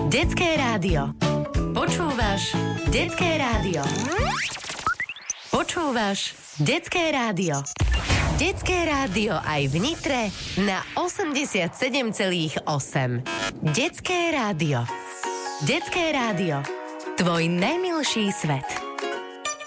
Detské rádio. Počúvaš Detské rádio. Počúvaš Detské rádio. Detské rádio aj v Nitre na 87,8. Detské rádio. Detské rádio. Tvoj najmilší svet.